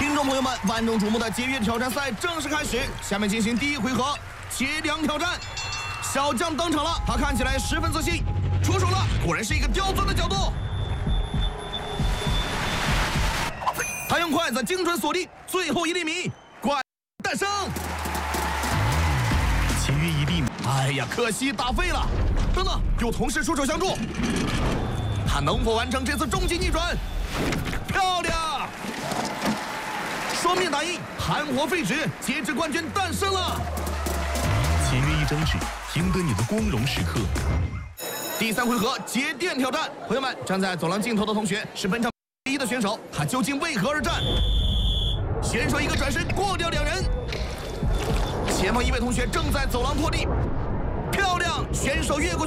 听众朋友们，万众瞩目的节约挑战赛正式开始，下面进行第一回合接梁挑战。小将登场了，他看起来十分自信，出手了，果然是一个刁钻的角度。他用筷子精准锁定最后1厘米，怪诞生。 节约1厘米， 哎呀，可惜打废了。等等，有同事出手相助，他能否完成这次终极逆转？漂亮！双面打印，含火废纸，截止冠军诞生了。 节约1张纸，赢得你的光荣时刻。 第3回合节电挑战，朋友们，站在走廊尽头的同学是本场唯一的选手，他究竟为何而战？选手一个转身过掉2人，前方一位同学正在走廊拖地，漂亮！选手越过